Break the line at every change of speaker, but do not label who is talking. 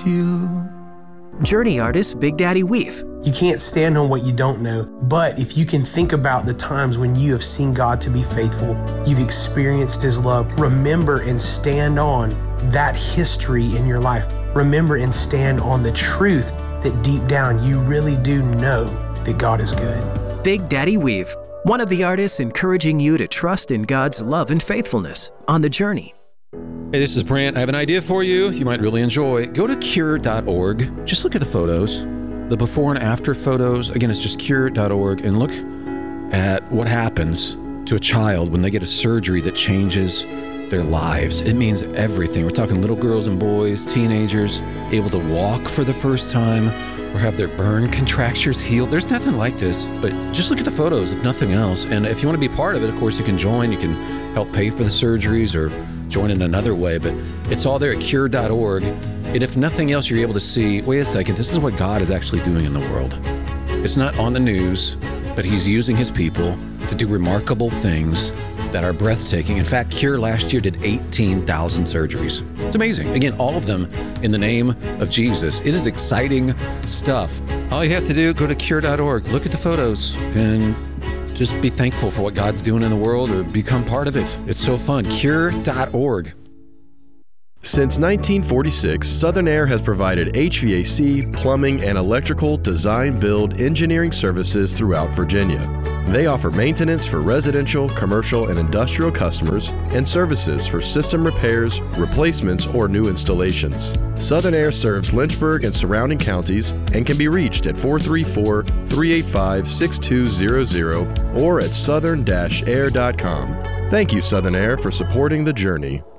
you.
Journey artist Big Daddy Weave.
You can't stand on what you don't know, but if you can think about the times when you have seen God to be faithful, you've experienced His love, remember and stand on that history in your life. Remember and stand on the truth that deep down you really do know that God is good.
Big Daddy Weave, one of the artists encouraging you to trust in God's love and faithfulness on the journey.
Hey, this is Brant. I have an idea for you might really enjoy. Go to cure.org. Just look at the photos, the before and after photos. Again, it's just cure.org, and look at what happens to a child when they get a surgery that changes their lives. It means everything. We're talking little girls and boys, teenagers, able to walk for the first time or have their burn contractures healed. There's nothing like this, but just look at the photos, if nothing else. And if you want to be part of it, of course, you can join. You can help pay for the surgeries or join in another way, but it's all there at cure.org. And if nothing else, you're able to see, wait a second, this is what God is actually doing in the world. It's not on the news, but He's using His people to do remarkable things that are breathtaking. In fact, Cure last year did 18,000 surgeries. It's amazing. Again, all of them in the name of Jesus. It is exciting stuff. All you have to do, go to cure.org, look at the photos, and just be thankful for what God's doing in the world or become part of it. It's so fun. Cure.org.
Since 1946, Southern Air has provided HVAC, plumbing, and electrical design, build, engineering services throughout Virginia. They offer maintenance for residential, commercial, and industrial customers and services for system repairs, replacements, or new installations. Southern Air serves Lynchburg and surrounding counties and can be reached at 434-385-6200 or at southern-air.com. Thank you, Southern Air, for supporting the journey.